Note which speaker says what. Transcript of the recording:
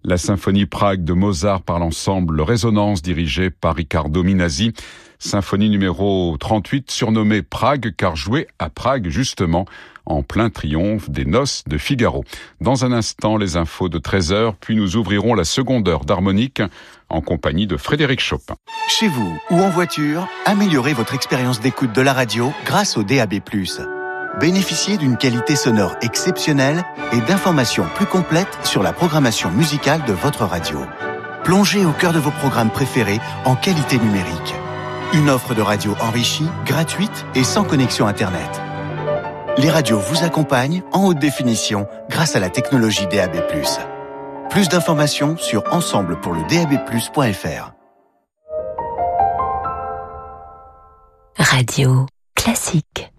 Speaker 1: La symphonie Prague de Mozart par l'ensemble Résonance dirigé par Riccardo Minasi. Symphonie numéro 38 surnommée Prague car jouée à Prague justement en plein triomphe des noces de Figaro. Dans un instant, les infos de 13h, puis nous ouvrirons la seconde heure d'harmonique en compagnie de Frédéric Chopin.
Speaker 2: Chez vous ou en voiture, améliorez votre expérience d'écoute de la radio grâce au DAB+. Bénéficiez d'une qualité sonore exceptionnelle et d'informations plus complètes sur la programmation musicale de votre radio. Plongez au cœur de vos programmes préférés en qualité numérique. Une offre de radio enrichie, gratuite et sans connexion Internet. Les radios vous accompagnent en haute définition grâce à la technologie DAB+. Plus d'informations sur ensemblepourledab+.fr.
Speaker 3: Radio classique.